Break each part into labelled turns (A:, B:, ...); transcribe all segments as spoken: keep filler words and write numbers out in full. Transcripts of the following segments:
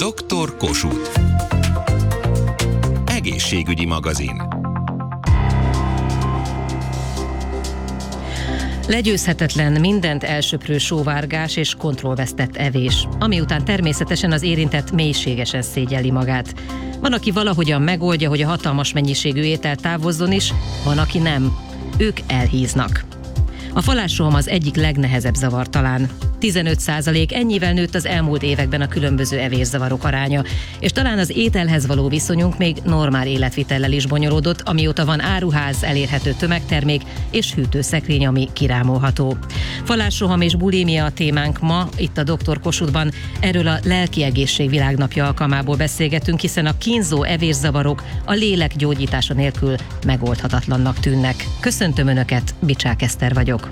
A: doktor Kossuth. Egészségügyi magazin.
B: Legyőzhetetlen, mindent elsöprő sóvárgás és kontrollvesztett evés, ami után természetesen az érintett mélységesen szégyelli magát. Van, aki valahogyan megoldja, hogy a hatalmas mennyiségű étel távozzon is, van, aki nem. Ők elhíznak. A falásroham az egyik legnehezebb zavar talán. tizenöt százalék, ennyivel nőtt az elmúlt években a különböző evészavarok aránya, és talán az ételhez való viszonyunk még normál életvitellel is bonyolódott, amióta van áruház, elérhető tömegtermék és hűtőszekrény, ami kirámolható. Falásroham és bulimia a témánk ma, itt a doktor Kossuthban. Erről a Lelki Egészség Világnapja alkalmából beszélgetünk, hiszen a kínzó evészavarok a lélek gyógyítása nélkül megoldhatatlannak tűnnek. Köszöntöm Önöket, Bicsák Eszter vagyok.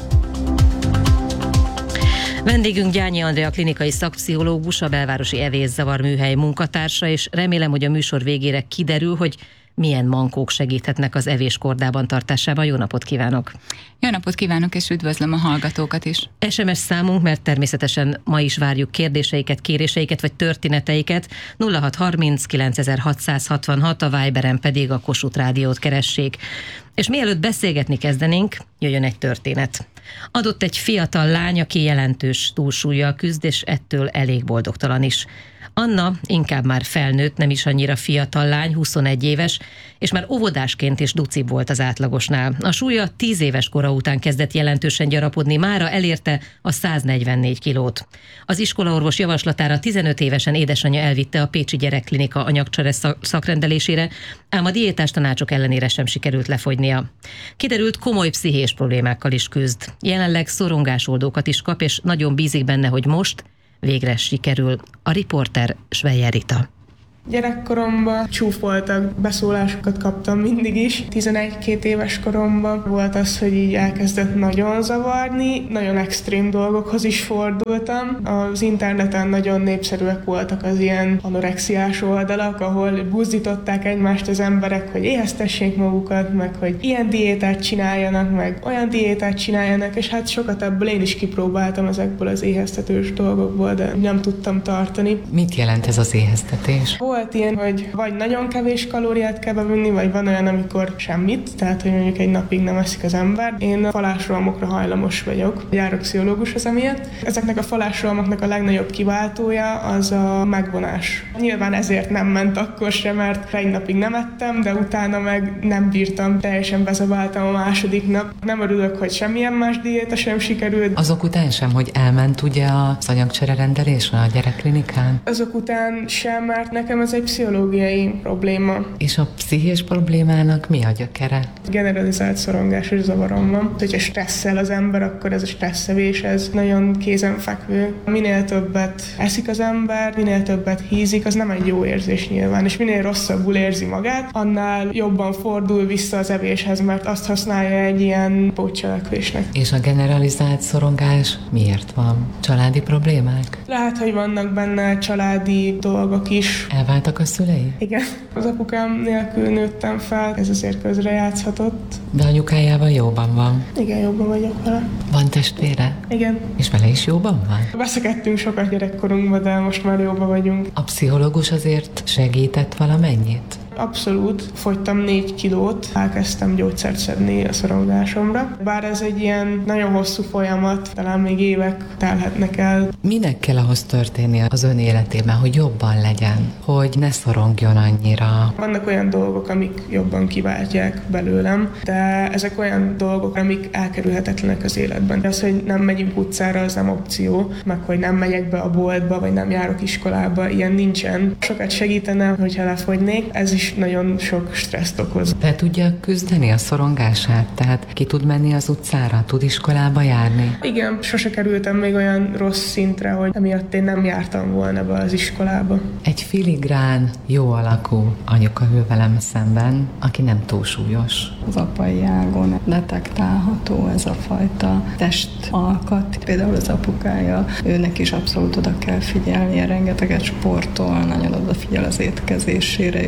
B: Vendégünk Gyányi Andrea klinikai szakpszichológus, a Belvárosi Evészavar Műhely munkatársa, és remélem, hogy a műsor végére kiderül, hogy milyen mankók segíthetnek az evés kordában tartásában. Jó napot kívánok!
C: Jó napot kívánok, és üdvözlöm a hallgatókat is!
B: es em es számunk, mert természetesen ma is várjuk kérdéseiket, kéréseiket vagy történeteiket. nulla hat harminc kilencezer-hatszázhatvanhat, a Viberen pedig a Kossuth Rádiót keressék. És mielőtt beszélgetni kezdenénk, jöjjön egy történet. Adott egy fiatal lány, aki jelentős túlsúllyal küzd, és ettől elég boldogtalan is. Anna inkább már felnőtt, nem is annyira fiatal lány, huszonegy éves, és már óvodásként is ducibb volt az átlagosnál. A súlya tíz éves kora után kezdett jelentősen gyarapodni, mára elérte a száznegyvennégy kilót. Az iskolaorvos javaslatára tizenöt évesen édesanyja elvitte a Pécsi Gyerekklinika anyagcsere szakrendelésére, ám a diétás tanácsok ellenére sem sikerült lefogynia. Kiderült, komoly pszichés problémákkal is küzd. Jelenleg szorongásoldókat is kap, és nagyon bízik benne, hogy most végre sikerül. A riporter Sveyer Rita.
D: Gyerekkoromban csúfoltak, beszólásokat kaptam mindig is. tizenegy-két éves koromban volt az, hogy így elkezdett nagyon zavarni, nagyon extrém dolgokhoz is fordultam. Az interneten nagyon népszerűek voltak az ilyen anorexiás oldalak, ahol buzdították egymást az emberek, hogy éheztessék magukat, meg hogy ilyen diétát csináljanak, meg olyan diétát csináljanak, és hát sokat ebből én is kipróbáltam ezekből az éheztetős dolgokból, de nem tudtam tartani.
E: Mit jelent ez az éheztetés?
D: Volt ilyen, hogy vagy nagyon kevés kalóriát kell bevenni, vagy van olyan, amikor semmit, tehát hogy mondjuk egy napig nem eszik az ember. Én falásrohamokra hajlamos vagyok, járok pszichológus az emiatt. Ezeknek a falásrohamoknak a legnagyobb kiváltója az a megvonás. Nyilván ezért nem ment akkor sem, mert egy napig nem ettem, de utána meg nem bírtam, teljesen bezabáltam a második nap. Nem örülök, hogy semmilyen más diéta sem sikerült.
E: Azok után sem, hogy elment ugye az anyagcsere rendelésre a gyerekklinikán?
D: Azok után sem, mert nekem ez egy pszichológiai probléma.
E: És a pszichés problémának mi a gyökere?
D: Generalizált szorongásos zavarom van. Hogyha stresszel az ember, akkor ez a stresszevés, ez nagyon kézenfekvő. Minél többet eszik az ember, minél többet hízik, az nem egy jó érzés nyilván, és minél rosszabbul érzi magát, annál jobban fordul vissza az evéshez, mert azt használja egy ilyen pótcselekvésnek.
E: És a generalizált szorongás miért van? Családi problémák?
D: Lehet, hogy vannak benne családi dolgok is.
E: Elváltak a szülei?
D: Igen. Az apukám nélkül nőttem fel, ez azért közrejátszhatott.
E: De anyukájával jóban van?
D: Igen, jóban vagyok vele.
E: Van testvére?
D: Igen.
E: És vele is jóban van?
D: Veszekedtünk sokat gyerekkorunkban, de most már jóban vagyunk.
E: A pszichológus azért segített valamennyit?
D: Abszolút. Fogytam négy kilót, elkezdtem gyógyszert szedni a szorongásomra. Bár ez egy ilyen nagyon hosszú folyamat, talán még évek telhetnek el.
E: Minek kell ahhoz történnie az ön életében, hogy jobban legyen? Hogy ne szorongjon annyira?
D: Vannak olyan dolgok, amik jobban kiváltják belőlem, de ezek olyan dolgok, amik elkerülhetetlenek az életben. Az, hogy nem megyünk utcára, az nem opció, meg hogy nem megyek be a boltba, vagy nem járok iskolába, ilyen nincsen. Sokat segítene, hogyha lefogynék, ez is nagyon sok stresszt okoz.
E: De tudja küzdeni a szorongását? Tehát ki tud menni az utcára? Tud iskolába járni?
D: Igen, sose kerültem még olyan rossz szintre, hogy emiatt én nem jártam volna be az iskolába.
E: Egy filigrán, jó alakú anyuka ül velem szemben, aki nem túlsúlyos.
F: Az apai ágon detektálható ez a fajta testalkat. Például az apukája, őnek is abszolút oda kell figyelnie, rengeteget sportol, nagyon odafigyel az étkezésére, és ő is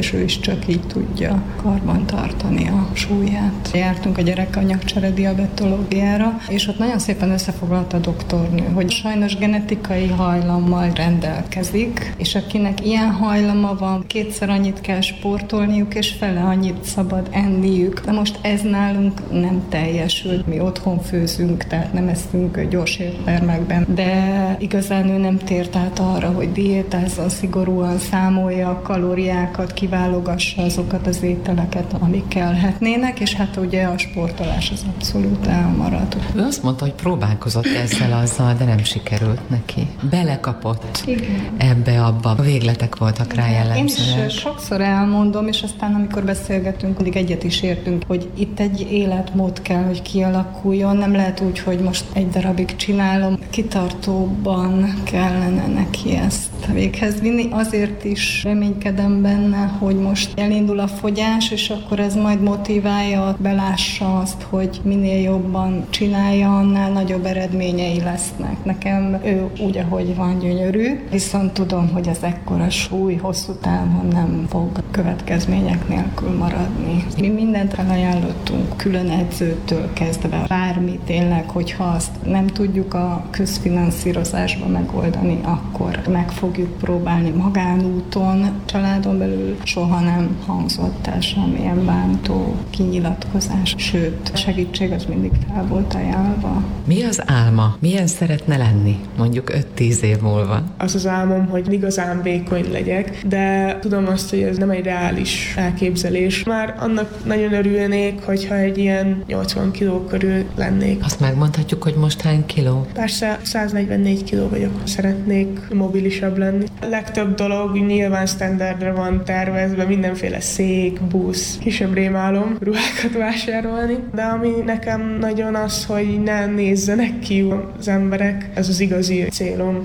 F: csak így tudja karban tartani a súlyát. Jártunk a gyerekanyagcsere diabetológiára, és ott nagyon szépen összefoglalta a doktornő, hogy sajnos genetikai hajlammal rendelkezik, és akinek ilyen hajlama van, kétszer annyit kell sportolniuk, és fele annyit szabad enniük. De most ez nálunk nem teljesül. Mi otthon főzünk, tehát nem eszünk gyors éttermekben, de igazán ő nem tért át arra, hogy diétázzon szigorúan, számolja a kalóriákat, kiválogassa azokat az ételeket, amik kellhetnének, és hát ugye a sportolás az abszolút elmaradt.
E: Ő azt mondta, hogy próbálkozott ezzel azzal, de nem sikerült neki. Belekapott Igen. ebbe-abba. A végletek voltak rá jellemzőek.
F: Én is sokszor elmondom, és aztán amikor beszélgetünk, mindig egyet is értünk, hogy itt egy életmód kell, hogy kialakuljon. Nem lehet úgy, hogy most egy darabig csinálom. Kitartóban kellene neki ezt véghez vinni. Azért is reménykedem benne, hogy most elindul a fogyás, és akkor ez majd motiválja, belássa azt, hogy minél jobban csinálja, annál nagyobb eredményei lesznek. Nekem ő úgy, ahogy van, gyönyörű, viszont tudom, hogy ez ekkora súly hosszú távon nem fog következmények nélkül maradni. Mi mindent felajánlottunk, külön edzőtől kezdve, bármi tényleg, hogyha azt nem tudjuk a közfinanszírozásba megoldani, akkor meg fogjuk próbálni magánúton. Családon belül soha nem hangzott el semmilyen bántó kinyilatkozás, sőt, a segítség az mindig fel volt ajánlva.
E: Mi az álma? Milyen szeretne lenni, mondjuk öt-tíz év múlva?
D: Az az álmom, hogy igazán vékony legyek, de tudom azt, hogy ez nem egy reális elképzelés. Már annak nagyon örülnék, hogyha egy ilyen nyolcvan kiló körül lennék.
E: Azt megmondhatjuk, hogy most hány kiló?
D: Persze száznegyvennégy kiló vagyok. Szeretnék mobilisabb lenni. A legtöbb dolog nyilván standardra van tervezve, mindenféle szék, busz, kisebb rémálom ruhákat vásárolni, de ami nekem nagyon az, hogy ne nézzenek ki az emberek, ez az igazi célom.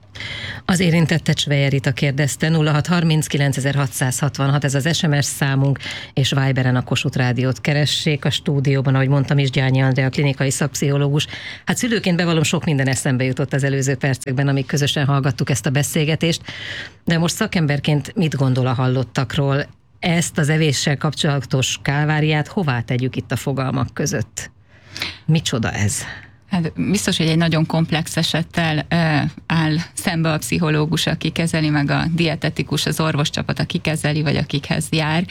B: Az érintettet Svejer Rita kérdezte, nulla hat harminc kilencezer-hatszázhatvanhat, ez az es em es számunk, és Viberen a Kossuth Rádiót keressék. A stúdióban, ahogy mondtam is, Gyányi Andrea, klinikai szakpszichológus. Hát szülőként bevallom, sok minden eszembe jutott az előző percekben, amíg közösen hallgattuk ezt a beszélgetést, de most szakemberként mit gondol a hallottakról? Ezt az evéssel kapcsolatos kálváriát hová tegyük itt a fogalmak között? Micsoda ez?
C: Hát biztos, hogy egy nagyon komplex esettel e, áll szembe a pszichológus, aki kezeli, meg a dietetikus, az orvoscsapat, aki kezeli, vagy akikhez jár.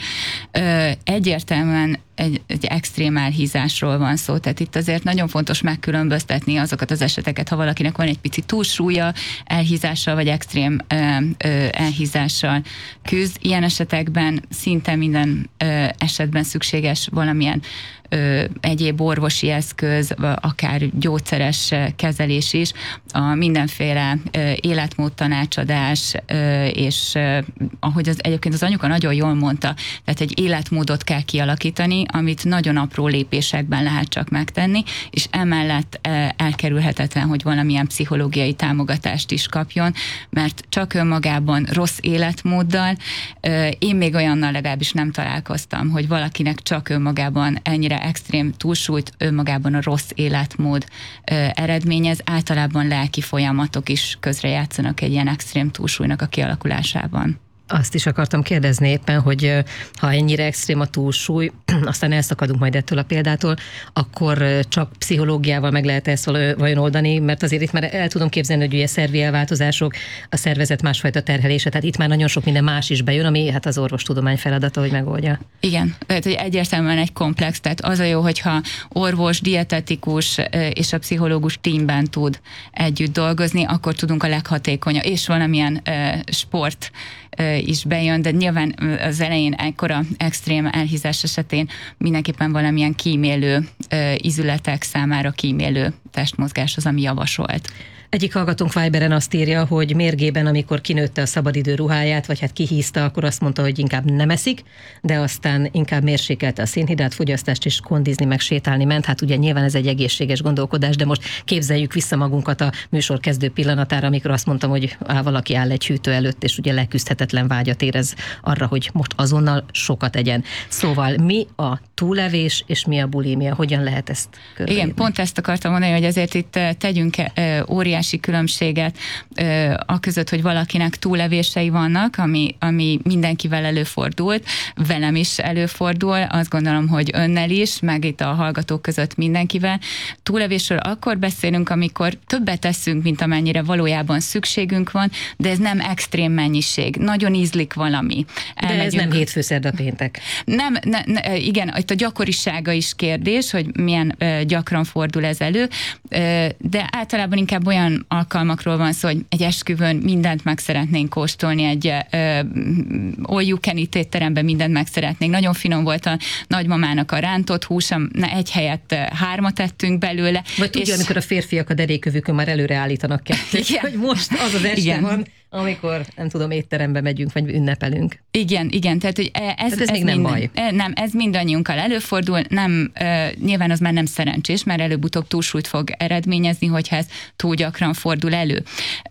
C: E, egyértelműen egy, egy extrém elhízásról van szó, tehát itt azért nagyon fontos megkülönböztetni azokat az eseteket, ha valakinek van egy pici túlsúlya, elhízással vagy extrém ö, ö, elhízással küzd. Ilyen esetekben szinte minden ö, esetben szükséges valamilyen ö, egyéb orvosi eszköz, akár gyógyszeres kezelés is, a mindenféle ö, életmód tanácsadás, ö, és ö, ahogy az, egyébként az anyuka nagyon jól mondta, tehát egy életmódot kell kialakítani, amit nagyon apró lépésekben lehet csak megtenni, és emellett elkerülhetetlen, hogy valamilyen pszichológiai támogatást is kapjon, mert csak önmagában rossz életmóddal, én még olyannal legalábbis nem találkoztam, hogy valakinek csak önmagában ennyire extrém túlsúlyt önmagában a rossz életmód eredményez, általában lelki folyamatok is közrejátszanak egy ilyen extrém túlsúlynak a kialakulásában.
B: Azt is akartam kérdezni éppen, hogy ha ennyire extrém a túlsúly, aztán elszakadunk majd ettől a példától, akkor csak pszichológiával meg lehet ezt vajon oldani, mert azért itt már el tudom képzelni, hogy ugye szervi elváltozások, a szervezet másfajta terhelése, tehát itt már nagyon sok minden más is bejön, ami hát az orvostudomány feladata, hogy megoldja.
C: Igen, tehát hogy egyértelműen egy komplex, tehát az a jó, hogyha orvos, dietetikus és a pszichológus tímben tud együtt dolgozni, akkor tudunk a leghatékonyabb, és valamilyen sport is bejön, de nyilván az elején ekkora extrém elhízás esetén mindenképpen valamilyen kímélő ízületek számára kímélő testmozgás az, ami javasolt.
B: Egyik hallgatónk Viberen azt írja, hogy mérgében, amikor kinőtte a szabadidő ruháját, vagy hát kihízta, akkor azt mondta, hogy inkább nem eszik, de aztán inkább mérsékelte a szénhidrát fogyasztást, és kondizni, meg sétálni ment. Hát ugye nyilván ez egy egészséges gondolkodás, de most képzeljük vissza magunkat a műsor kezdő pillanatára, amikor azt mondtam, hogy á, valaki áll egy hűtő előtt, és ugye leküzdhetetlen vágyat érez arra, hogy most azonnal sokat egyen. Szóval mi a túlevés, és mi a bulimia? Hogyan lehet ezt körbeírni?
C: Igen, pont ezt akartam mondani, hogy azért itt tegyünk óriási óriási különbséget a között, hogy valakinek túlevései vannak, ami, ami mindenkivel előfordult, velem is előfordul, azt gondolom, hogy önnel is, meg itt a hallgatók között mindenkivel. Túlevésről akkor beszélünk, amikor többet teszünk, mint amennyire valójában szükségünk van, de ez nem extrém mennyiség. Nagyon ízlik valami.
B: De ez nem hétfő, szerda, péntek.
C: Nem, ne, ne, igen, itt a gyakorisága is kérdés, hogy milyen uh, gyakran fordul ez elő, uh, de általában inkább olyan alkalmakról van szó, hogy egy esküvőn mindent meg szeretnénk kóstolni, egy uh, all you can eat étteremben mindent meg szeretnénk. Nagyon finom volt a nagymamának a rántott húsa, egy helyett hármat ettünk belőle.
B: Vagy tudja, és... amikor a férfiak a derékövükön már előre állítanak kettőt, hogy most az az este igen. van, amikor, nem tudom, étterembe megyünk, vagy ünnepelünk.
C: Igen, igen, tehát hogy ez,
B: tehát ez,
C: ez
B: még nem
C: minden,
B: baj.
C: Nem, ez mindannyiunkkal előfordul, nem, nyilván az már nem szerencsés, mert előbb-utóbb túlsúlyt fog eredményezni, hogyha ez túl gyakran fordul elő.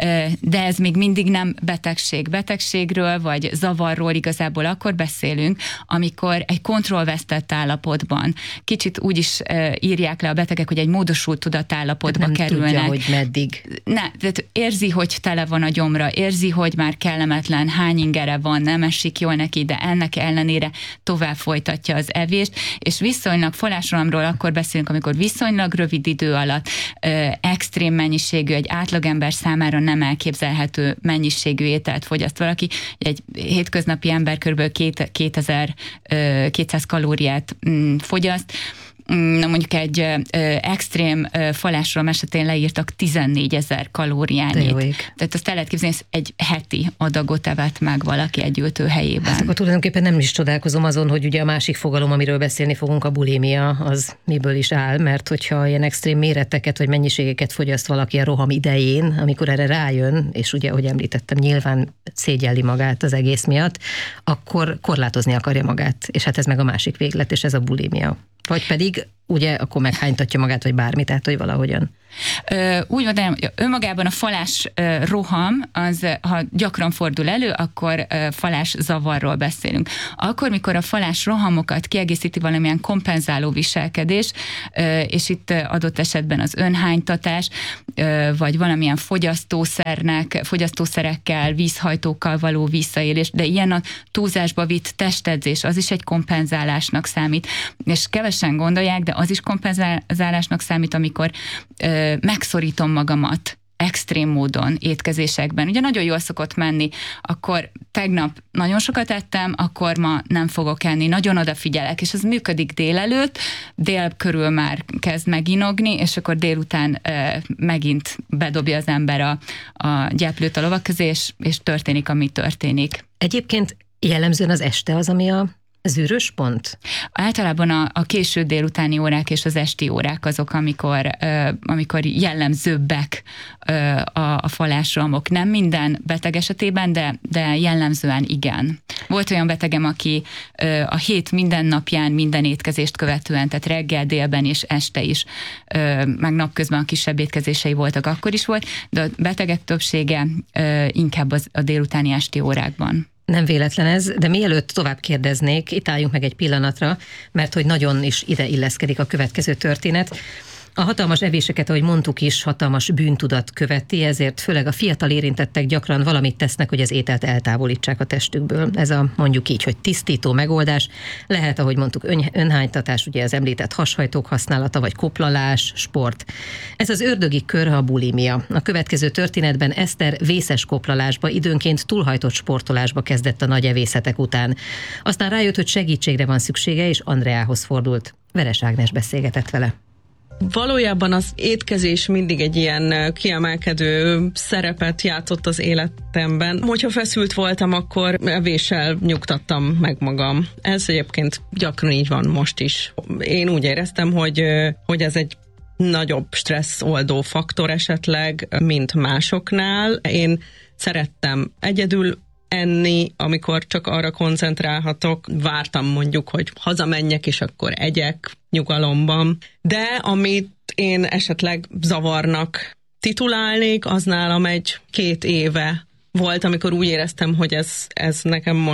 C: De ez még mindig nem betegség. Betegségről, vagy zavarról igazából akkor beszélünk, amikor egy kontrollvesztett állapotban, kicsit úgy is írják le a betegek, hogy egy módosult tudatállapotba
B: nem
C: kerülnek.
B: Tudja, hogy meddig.
C: Ne, tehát érzi, hogy tele van a gyomra, érzi, hogy már kellemetlen, hány ingere van, nem esik jól neki, de ennek ellenére tovább folytatja az evést, és viszonylag forrásrohamról akkor beszélünk, amikor viszonylag rövid idő alatt ö, extrém mennyiségű, egy átlagember számára nem elképzelhető mennyiségű ételt fogyaszt valaki. Egy hétköznapi ember kb. kétezer-kétszáz kalóriát mm, fogyaszt. Na mondjuk egy ö, extrém ö, falásról esetén leírtak tizennégyezer kalóriányit. Tehát azt el lehet képzelni, hogy egy heti adagot evett meg valaki egy ültőhelyében.
B: Hát akkor tulajdonképpen nem is csodálkozom azon, hogy ugye a másik fogalom, amiről beszélni fogunk, a bulimia, az miből is áll, mert hogyha ilyen extrém méreteket vagy mennyiségeket fogyaszt valaki a roham idején, amikor erre rájön, és ugye, ahogy említettem, nyilván szégyelli magát az egész miatt, akkor korlátozni akarja magát. És hát ez meg a másik véglet, és ez a bulimia. Vagy pedig ugye akkor meghánytatja magát, vagy bármi, tehát hogy valahogyan.
C: Ö, úgy van, hogy önmagában a falás ö, roham, az, ha gyakran fordul elő, akkor ö, falás zavarról beszélünk. Akkor, mikor a falás rohamokat kiegészíti valamilyen kompenzáló viselkedés, ö, és itt adott esetben az önhánytatás, ö, vagy valamilyen fogyasztószernek, fogyasztószerekkel, vízhajtókkal való visszaélés, de ilyen a túlzásba vitt testedzés, az is egy kompenzálásnak számít. És kevesen gondolják, de az is kompenzálásnak számít, amikor ö, megszorítom magamat extrém módon étkezésekben. Ugye nagyon jól szokott menni, akkor tegnap nagyon sokat ettem, akkor ma nem fogok enni, nagyon odafigyelek, és ez működik délelőtt, dél körül már kezd meginogni, és akkor délután e, megint bedobja az ember a, a gyeplőt a lovak közé, és, és történik, ami történik.
B: Egyébként jellemzően az este az, ami a zűrös pont?
C: Általában a, a késő délutáni órák és az esti órák azok, amikor, uh, amikor jellemzőbbek uh, a, a falásrohamok. Nem minden beteg esetében, de, de jellemzően igen. Volt olyan betegem, aki uh, a hét minden napján, minden étkezést követően, tehát reggel, délben és este is, uh, meg napközben a kisebb étkezései voltak, akkor is volt, de a betegek többsége uh, inkább az, a délutáni esti órákban.
B: Nem véletlen ez, de mielőtt tovább kérdeznék, itt álljunk meg egy pillanatra, mert hogy nagyon is ide illeszkedik a következő történet. A hatalmas evéseket, ahogy mondtuk is, hatalmas bűntudat követi, ezért főleg a fiatal érintettek gyakran valamit tesznek, hogy az ételt eltávolítsák a testükből. Ez a mondjuk így, hogy tisztító megoldás. Lehet, ahogy mondtuk, ön, önhánytatás, ugye az említett hashajtók használata, vagy koplalás, sport. Ez az ördögi kör a bulimia. A következő történetben Eszter vészes koplalásba, időnként túlhajtott sportolásba kezdett a nagy evészetek után. Aztán rájött, hogy segítségre van szüksége, és Andreához fordult. Veres Ágnes beszélgetett vele.
G: Valójában az étkezés mindig egy ilyen kiemelkedő szerepet játszott az életemben. Hogyha feszült voltam, akkor evéssel nyugtattam meg magam. Ez egyébként gyakran így van most is. Én úgy éreztem, hogy, hogy ez egy nagyobb stresszoldó faktor esetleg, mint másoknál. Én szerettem egyedül enni, amikor csak arra koncentrálhatok. Vártam mondjuk, hogy hazamenjek, és akkor egyek nyugalomban. De amit én esetleg zavarnak titulálnék, az nálam egy két éve volt, amikor úgy éreztem, hogy ez, ez nekem most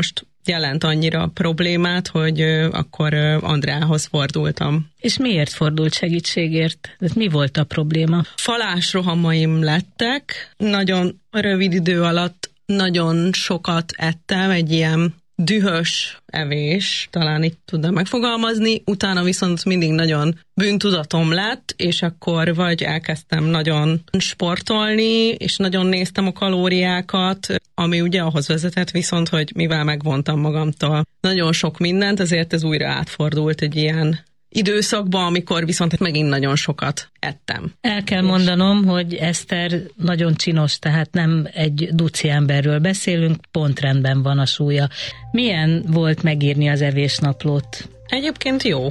G: jelent annyira problémát, hogy akkor Andrához fordultam.
H: És miért fordult segítségért? Ez mi volt a probléma?
G: Falásrohamaim lettek, nagyon rövid idő alatt nagyon sokat ettem, egy ilyen dühös evés, talán így tudnám megfogalmazni, utána viszont mindig nagyon bűntudatom lett, és akkor vagy elkezdtem nagyon sportolni, és nagyon néztem a kalóriákat, ami ugye ahhoz vezetett viszont, hogy mivel megvontam magamtól nagyon sok mindent, ezért ez újra átfordult egy ilyen időszakban, amikor viszont megint nagyon sokat ettem.
H: El kell mondanom, hogy Eszter nagyon csinos, tehát nem egy duci emberről beszélünk, pont rendben van a súlya. Milyen volt megírni az evésnaplót?
G: Egyébként jó.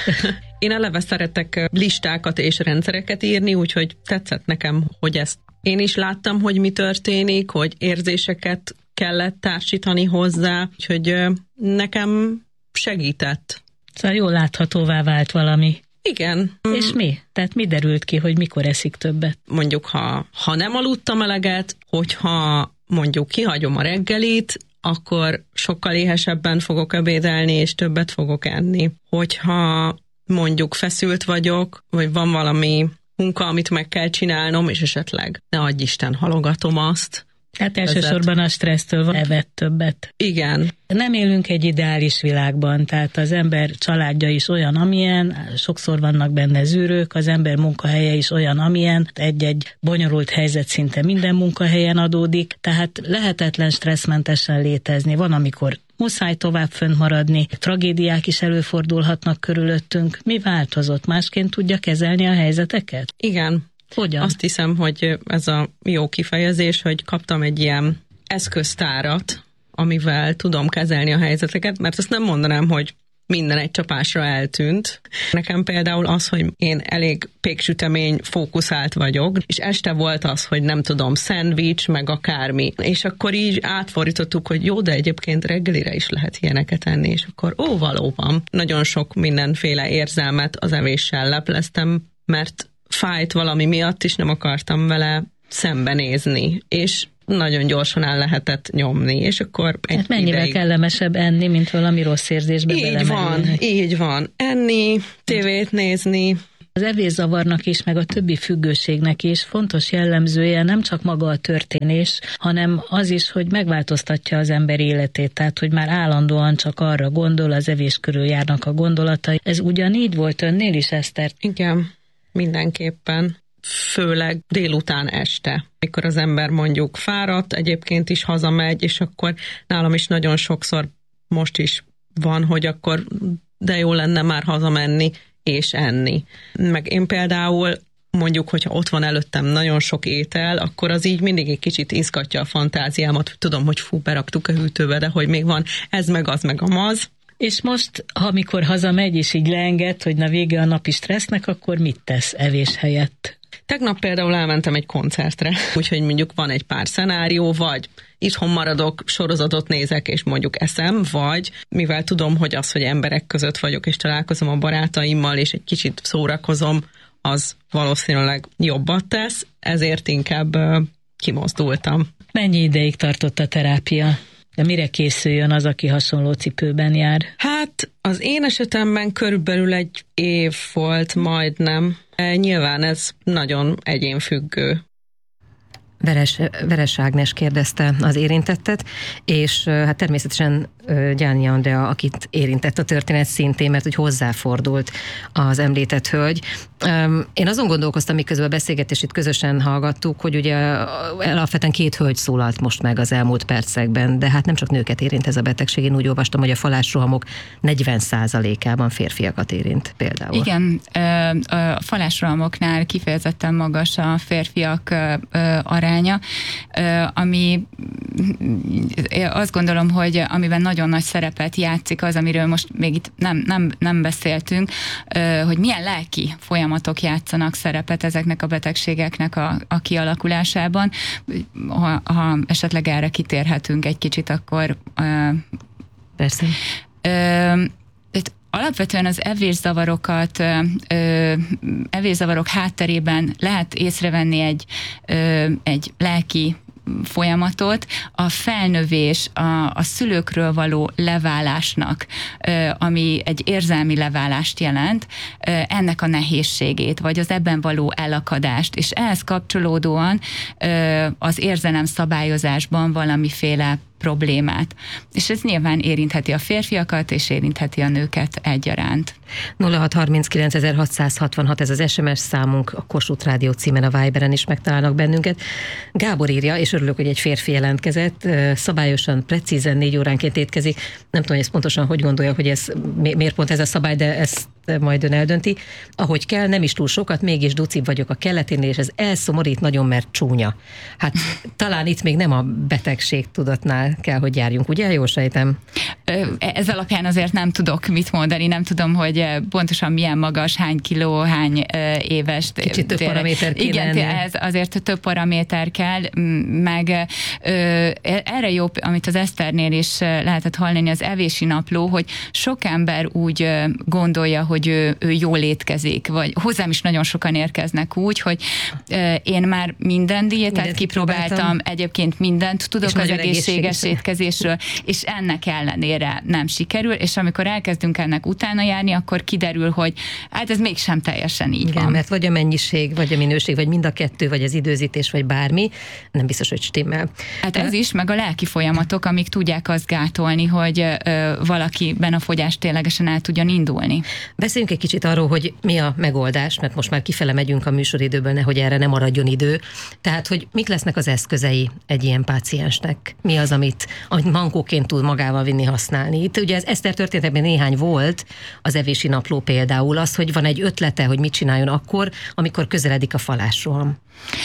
G: Én eleve szeretek listákat és rendszereket írni, úgyhogy tetszett nekem, hogy ezt én is láttam, hogy mi történik, hogy érzéseket kellett társítani hozzá, úgyhogy nekem segített.
H: Szóval jól láthatóvá vált valami.
G: Igen.
H: És mi? Tehát mi derült ki, hogy mikor eszik többet?
G: Mondjuk, ha, ha nem aludtam eleget, hogyha mondjuk kihagyom a reggelit, akkor sokkal éhesebben fogok ebédelni, és többet fogok enni. Hogyha mondjuk feszült vagyok, vagy van valami munka, amit meg kell csinálnom, és esetleg ne adj Isten, halogatom azt.
H: Hát elsősorban a stressztől van evett többet.
G: Igen.
H: Nem élünk egy ideális világban, tehát az ember családja is olyan, amilyen, sokszor vannak benne zűrők, az ember munkahelye is olyan, amilyen, egy-egy bonyolult helyzet szinte minden munkahelyen adódik, tehát lehetetlen stresszmentesen létezni. Van, amikor muszáj tovább fönt maradni, tragédiák is előfordulhatnak körülöttünk. Mi változott? Másként tudja kezelni a helyzeteket?
G: Igen.
H: Hogyan?
G: Azt hiszem, hogy ez a jó kifejezés, hogy kaptam egy ilyen eszköztárat, amivel tudom kezelni a helyzeteket, mert azt nem mondanám, hogy minden egy csapásra eltűnt. Nekem például az, hogy én elég péksütemény fókuszált vagyok, és este volt az, hogy nem tudom, szendvics, meg akármi. És akkor így átfordítottuk, hogy jó, de egyébként reggelire is lehet ilyeneket enni, és akkor ó, valóban. Nagyon sok mindenféle érzelmet az evéssel lepleztem, mert fájt valami miatt, és nem akartam vele szembenézni, és nagyon gyorsan el lehetett nyomni, és akkor egy
H: hát mennyivel
G: ideig...
H: kellemesebb enni, mint valami rossz érzésbe
G: így
H: belemerülni.
G: van, így van. Enni, tévét nézni.
H: Az evészavarnak is, meg a többi függőségnek is fontos jellemzője nem csak maga a történés, hanem az is, hogy megváltoztatja az ember életét, tehát hogy már állandóan csak arra gondol, az evés körül járnak a gondolatai. Ez ugyanígy volt önnél is, Eszter?
G: Igen. Mindenképpen, főleg délután este, mikor az ember mondjuk fáradt, egyébként is hazamegy, és akkor nálam is nagyon sokszor most is van, hogy akkor de jó lenne már hazamenni és enni. Meg én például mondjuk, hogyha ott van előttem nagyon sok étel, akkor az így mindig egy kicsit izgatja a fantáziámat, hogy tudom, hogy fú, beraktuk a hűtőbe, de hogy még van ez meg az meg a maz.
H: És most, amikor hazamegy, és így leenged, hogy na vége a napi stressznek, akkor mit tesz evés helyett?
G: Tegnap például elmentem egy koncertre, úgyhogy mondjuk van egy pár szenárió, vagy itthon maradok, sorozatot nézek, és mondjuk eszem, vagy mivel tudom, hogy az, hogy emberek között vagyok, és találkozom a barátaimmal, és egy kicsit szórakozom, az valószínűleg jobbat tesz, ezért inkább uh, kimozdultam.
H: Mennyi ideig tartott a terápia? De mire készüljön az, aki hasonló cipőben jár?
G: Hát az én esetemben körülbelül egy év volt majdnem. Nyilván ez nagyon egyénfüggő.
B: Veres, Veres Ágnes kérdezte az érintettet, és hát természetesen Gyányi Andrea, akit érintett a történet szintén, mert hogy hozzáfordult az említett hölgy. Én azon gondolkoztam, miközben a beszélgetést itt közösen hallgattuk, hogy ugye alapvetően két hölgy szólalt most meg az elmúlt percekben, de hát nem csak nőket érint ez a betegség. Én úgy olvastam, hogy a falásrohamok negyven százalékában férfiakat érint például.
C: Igen, a falásrohamoknál kifejezetten magas a férfiak aránya, ami azt gondolom, hogy amiben nagyon nagy szerepet játszik az, amiről most még itt nem, nem, nem beszéltünk, hogy milyen lelki folyamatok játszanak szerepet ezeknek a betegségeknek a, a kialakulásában. Ha, ha esetleg erre kitérhetünk egy kicsit, akkor...
B: Persze.
C: Ö, Alapvetően az evészavarokat, evészavarok hátterében lehet észrevenni egy, egy lelki folyamatot, a felnövés, a, a szülőkről való leválásnak, ami egy érzelmi leválást jelent, ennek a nehézségét, vagy az ebben való elakadást, és ehhez kapcsolódóan az érzelem szabályozásban valamiféle problémát. És ez nyilván érintheti a férfiakat, és érintheti a nőket egyaránt.
B: nulla hat harminckilenc hatszázhatvanhat ez az es em es számunk, a Kossuth Rádió címen a Viberen is megtalálnak bennünket. Gábor írja, és örülök, hogy egy férfi jelentkezett, szabályosan, precízen négy óránként étkezik. Nem tudom, hogy ez pontosan hogy gondolja, hogy ez miért pont ez a szabály, de ezt majd ön eldönti. Ahogy kell, nem is túl sokat, mégis ducibb vagyok a kelleténél, és ez elszomorít nagyon, mert csúnya. Hát talán itt még nem a betegség tudatnál kell, hogy járjunk, ugye? Jól sejtem?
C: Ez alapján azért nem tudok mit mondani, nem tudom, hogy pontosan milyen magas, hány kiló, hány éves.
B: Kicsit több paraméter kéne.
C: Igen, ennél. Ez azért több paraméter kell, meg erre jó, amit az Eszternél is lehetett hallani, az evési napló, hogy sok ember úgy gondolja, hogy ő, ő jól étkezik, vagy hozzám is nagyon sokan érkeznek úgy, hogy én már minden diétát Mindent kipróbáltam, kipróbáltam, egyébként mindent tudok és az egészséges étkezésről, és ennek ellenére nem sikerül, és amikor elkezdünk ennek utána járni, akkor kiderül, hogy hát ez mégsem teljesen így
B: Igen,
C: van.
B: mert vagy a mennyiség, vagy a minőség, vagy mind a kettő, vagy az időzítés, vagy bármi, nem biztos, hogy stimmel.
C: Hát ez is, meg a lelki folyamatok, amik tudják azt gátolni, hogy ö, valakiben a fogyás ténylegesen el tudjon indulni.
B: Beszéljünk egy kicsit arról, hogy mi a megoldás, mert most már kifele megyünk a műsoridőből, nehogy erre nem maradjon idő. Tehát, hogy mik lesznek az eszközei egy ilyen páciensnek? Mi az, amit, amit mankóként tud magával vinni, használni? Itt ugye az Eszter történetben néhány volt, az evési napló például az, hogy van egy ötlete, hogy mit csináljon akkor, amikor közeledik a falásroham.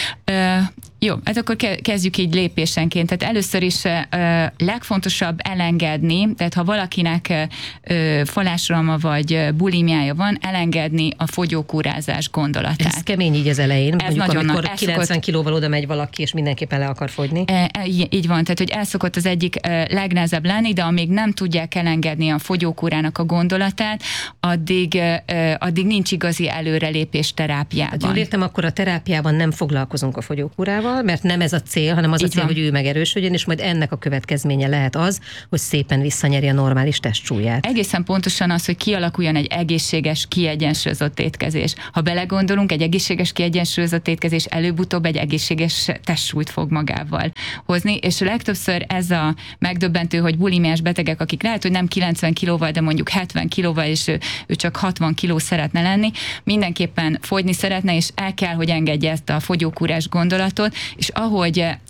C: Ö, jó, hát akkor kezdjük így lépésenként. Tehát először is ö, legfontosabb elengedni, tehát ha valakinek ö, falásrohama vagy bulimiája van, elengedni a fogyókúrázás gondolatát.
B: Ez kemény így az elején,
C: ez
B: mondjuk
C: nagyon
B: amikor
C: na,
B: kilencven
C: szokott,
B: kilóval oda megy valaki, és mindenképpen le akar fogyni.
C: E, így van, tehát hogy el szokott az egyik legnehezebb lenni, de amíg nem tudják elengedni a fogyókúrának a gondolatát, addig, addig nincs igazi előrelépés terápiában.
B: Hát jól értem, akkor a terápiában nem foglalkozunk a fogyókúrával, mert nem ez a cél, hanem az így a cél, van. Hogy ő megerősödjön, és majd ennek a következménye lehet az, hogy szépen visszanyeri a normális testsúlyát.
C: Egészen pontosan az, hogy kialakuljon egy egészséges, kiegyensúlyozott étkezés. Ha belegondolunk, egy egészséges, kiegyensúlyozott étkezés előbb-utóbb egy egészséges testsúlyt fog magával hozni, és legtöbbször ez a megdöbbentő, hogy bulimiás betegek, akik lehet, hogy nem kilencven kilóval, de mondjuk hetven kilóval, és ő, ő csak hatvan kiló szeretne lenni, mindenképpen fogyni szeretne, és el kell, hogy engedje ezt a fogyókúrás gondolatot, és ahogy ö,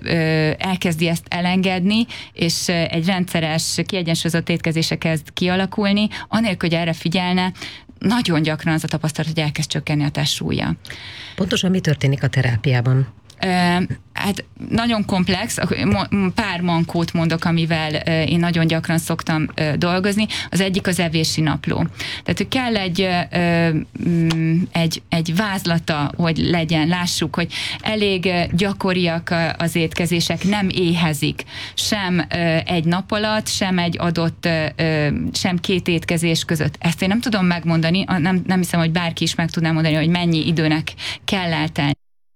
C: ö, elkezdi ezt elengedni, és egy rendszeres, kiegyensúlyozott étkezése kezd kialakulni, anélkül, hogy erre figyelne, nagyon gyakran az a tapasztalat, hogy elkezd csökkenni a testsúlya.
B: Pontosan mi történik a terápiában?
C: Hát nagyon komplex, pár mankót mondok, amivel én nagyon gyakran szoktam dolgozni. Az egyik az evési napló. Tehát, hogy kell egy, egy, egy vázlata, hogy legyen, lássuk, hogy elég gyakoriak az étkezések, nem éhezik sem egy nap alatt, sem egy adott, sem két étkezés között. Ezt én nem tudom megmondani, nem, nem hiszem, hogy bárki is meg tudná mondani, hogy mennyi időnek kell eltelni.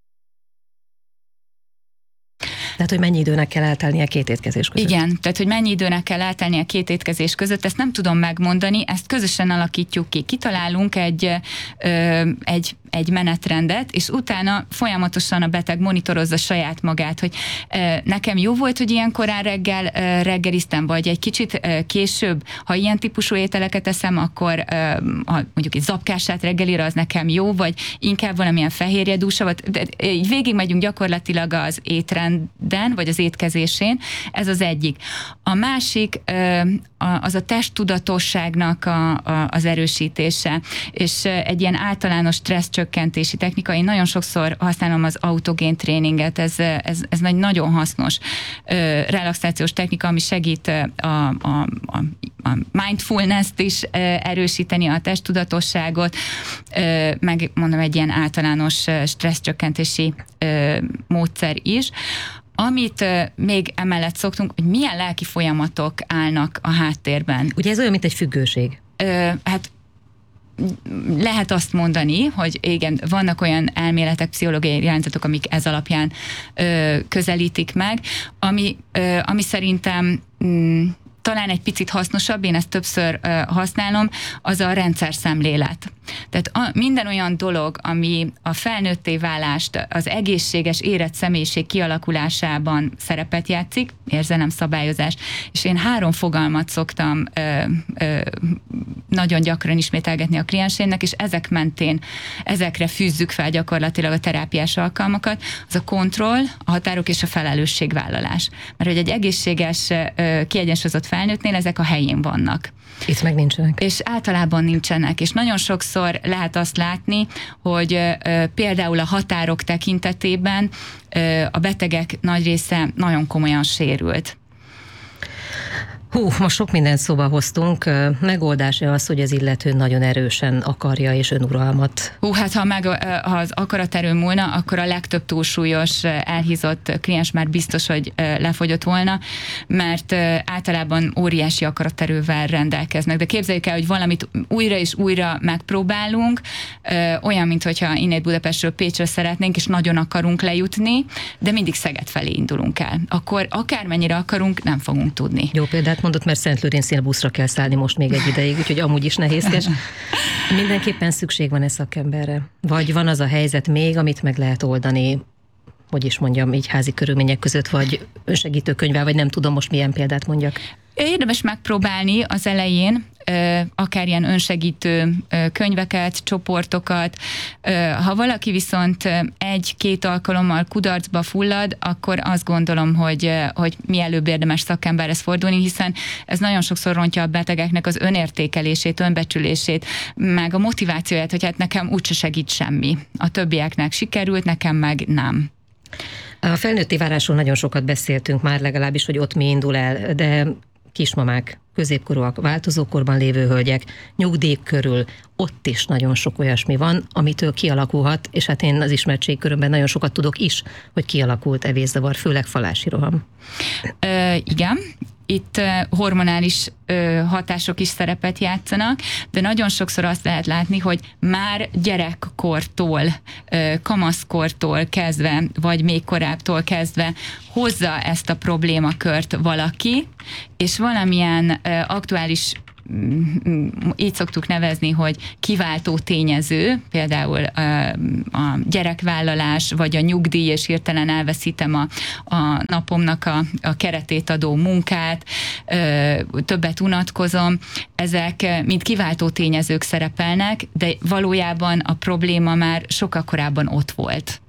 B: Tehát, hogy mennyi időnek kell eltelnie két étkezés között.
C: Igen, tehát, hogy mennyi időnek kell eltelnie két étkezés között, ezt nem tudom megmondani, ezt közösen alakítjuk ki. Kitalálunk egy, ö, egy, egy menetrendet, és utána folyamatosan a beteg monitorozza saját magát, hogy ö, nekem jó volt, hogy ilyen korán reggel ö, reggeliztem, vagy egy kicsit ö, később, ha ilyen típusú ételeket eszem, akkor ö, ha mondjuk egy zapkását reggelire, az nekem jó, vagy inkább valamilyen fehérjedúsa, vagy így végig megyünk gyakorlatilag az étrenden, vagy az étkezésén, ez az egyik. A másik az a testtudatosságnak a, a, az erősítése, és egy ilyen általános stresszcsökkentési technika. Én nagyon sokszor használom az autogén tréninget, ez, ez, ez egy nagyon hasznos relaxációs technika, ami segít a, a, a, a mindfulness-t is erősíteni, a testtudatosságot, meg mondom, egy ilyen általános stresszcsökkentési módszer is. Amit uh, még emellett szoktunk, hogy milyen lelki folyamatok állnak a háttérben.
B: Ugye ez olyan, mint egy függőség?
C: Uh, hát lehet azt mondani, hogy igen, vannak olyan elméletek, pszichológiai irányzatok, amik ez alapján ö, közelítik meg, ami, ö, ami szerintem mm, talán egy picit hasznosabb, én ezt többször uh, használom, az a rendszerszemlélet. Tehát a, minden olyan dolog, ami a felnőtté válást, az egészséges, érett személyiség kialakulásában szerepet játszik, érzelemszabályozás, és én három fogalmat szoktam ö, ö, nagyon gyakran ismételgetni a klienseimnek, és ezek mentén, ezekre fűzzük fel gyakorlatilag a terápiás alkalmakat, az a kontroll, a határok és a felelősségvállalás. Mert hogy egy egészséges, ö, kiegyensúlyozott felnőttnél ezek a helyén vannak.
B: Itt meg nincsenek.
C: És általában nincsenek, és nagyon sokszor lehet azt látni, hogy ö, például a határok tekintetében ö, a betegek nagy része nagyon komolyan sérült.
B: Hú, most sok mindent szóba hoztunk. Megoldás-e az, hogy az illető nagyon erősen akarja és önuralmat?
C: Hú, hát ha, meg, ha az akaraterő múlna, akkor a legtöbb túlsúlyos, elhízott kliens már biztos, hogy lefogyott volna, mert általában óriási akaraterővel rendelkeznek. De képzeljük el, hogy valamit újra és újra megpróbálunk, olyan, mintha innét Budapestről Pécsre szeretnénk, és nagyon akarunk lejutni, de mindig Szeged felé indulunk el. Akkor akármennyire akarunk, nem fogunk tudni.
B: Jó példát mondott, mert Szentlőrincnél buszra kell szállni most még egy ideig, úgyhogy amúgy is nehézkes. Mindenképpen szükség van-e szakemberre? Vagy van az a helyzet még, amit meg lehet oldani, hogy is mondjam, így házi körülmények között, vagy önsegítőkönyvvel, vagy nem tudom most milyen példát mondjak.
C: Érdemes megpróbálni az elején, akár ilyen önsegítő könyveket, csoportokat. Ha valaki viszont egy-két alkalommal kudarcba fullad, akkor azt gondolom, hogy, hogy mielőbb érdemes szakemberhez fordulni, hiszen ez nagyon sokszor rontja a betegeknek az önértékelését, önbecsülését, meg a motivációját, hogy hát nekem úgyse segít semmi. A többieknek sikerült, nekem meg nem.
B: A felnőtté válásról nagyon sokat beszéltünk már, legalábbis, hogy ott mi indul el, de kismamák, középkorúak, változókorban lévő hölgyek, nyugdíj körül, ott is nagyon sok olyasmi van, amitől kialakulhat, és hát én az ismertségkörömben nagyon sokat tudok is, hogy kialakult evészavar, főleg falási roham.
C: Ö, igen. Itt hormonális hatások is szerepet játszanak, de nagyon sokszor azt lehet látni, hogy már gyerekkortól, kamaszkortól kezdve, vagy még korábbtól kezdve hozza ezt a problémakört valaki, és valamilyen aktuális, így szoktuk nevezni, hogy kiváltó tényező, például a gyerekvállalás, vagy a nyugdíj, és hirtelen elveszítem a, a napomnak a, a keretét adó munkát, többet unatkozom, ezek mind kiváltó tényezők szerepelnek, de valójában a probléma már sokkal korábban ott volt.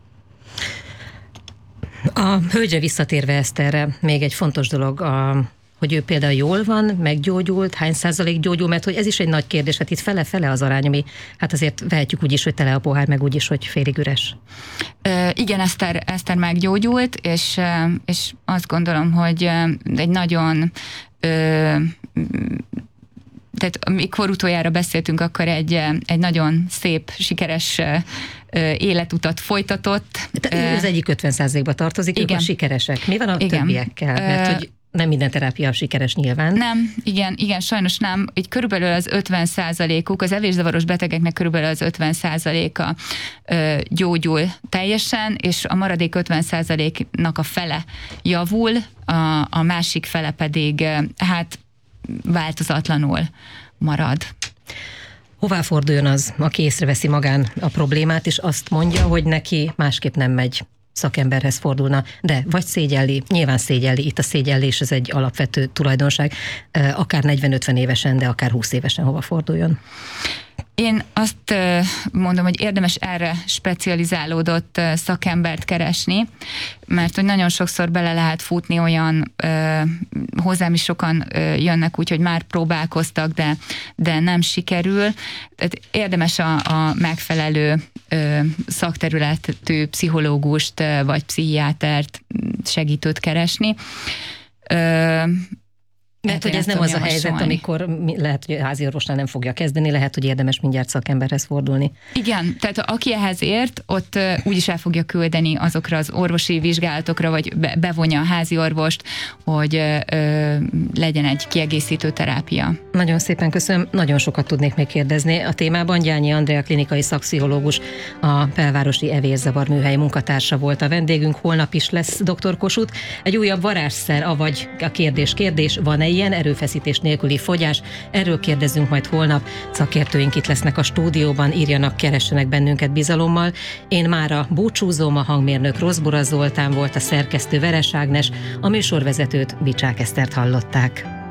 B: A hölgyre visszatérve, Eszterre, még egy fontos dolog, a hogy ő például jól van, meggyógyult, hány százalék gyógyul, mert hogy ez is egy nagy kérdés, hát itt fele-fele az arány, ami hát azért vehetjük úgy is, hogy tele a pohár, meg úgy is, hogy félig üres.
C: Ö, igen, Eszter, Eszter meggyógyult, és, és azt gondolom, hogy egy nagyon ö, tehát amikor utoljára beszéltünk, akkor egy, egy nagyon szép, sikeres életutat folytatott.
B: Ő az egyik ötven százalékba tartozik, igen. Ők a sikeresek. Mi van a igen. többiekkel? Mert hogy nem minden terápia sikeres nyilván.
C: Nem, igen, igen, sajnos nem. Így körülbelül az ötven százalékuk, az evészavaros betegeknek körülbelül az ötven százaléka ö, gyógyul teljesen, és a maradék ötven százaléknak a fele javul, a, a másik fele pedig hát változatlanul marad.
B: Hová forduljon az, aki észreveszi magán a problémát, és azt mondja, hogy neki másképp nem megy, szakemberhez fordulna, de vagy szégyelli, nyilván szégyelli, itt a szégyellés ez egy alapvető tulajdonság, akár negyven-ötven évesen, de akár húsz évesen hova forduljon?
C: Én azt mondom, hogy érdemes erre specializálódott szakembert keresni, mert hogy nagyon sokszor bele lehet futni olyan, hozzám is sokan jönnek úgy, hogy már próbálkoztak, de, de nem sikerül. Tehát érdemes a, a megfelelő szakterületű pszichológust vagy pszichiátert, segítőt keresni.
B: Mert hogy ez nem az a helyzet, amikor lehet, hogy a házi orvosnál nem fogja kezdeni, lehet, hogy érdemes mindjárt szakemberhez fordulni.
C: Igen, tehát aki ehhez ért, ott úgyis el fogja küldeni azokra az orvosi vizsgálatokra, vagy bevonja a házi orvost, hogy ö, legyen egy kiegészítő terápia.
B: Nagyon szépen köszönöm, nagyon sokat tudnék még kérdezni. A témában Gyányi Andrea klinikai szakpszichológus, a Belvárosi Evérzavar műhely munkatársa volt a vendégünk. Holnap is lesz doktor Kossuth. Egy újabb varázsszer, avagy a kérdés kérdés, van-e ilyen erőfeszítés nélküli fogyás? Erről kérdezzünk majd holnap. Szakértőink itt lesznek a stúdióban, írjanak, keressenek bennünket bizalommal. Én mára búcsúzom, a hangmérnök Rozbora Zoltán volt, a szerkesztő Veres Ágnes, a műsorvezetőt Bicsák Esztert hallották.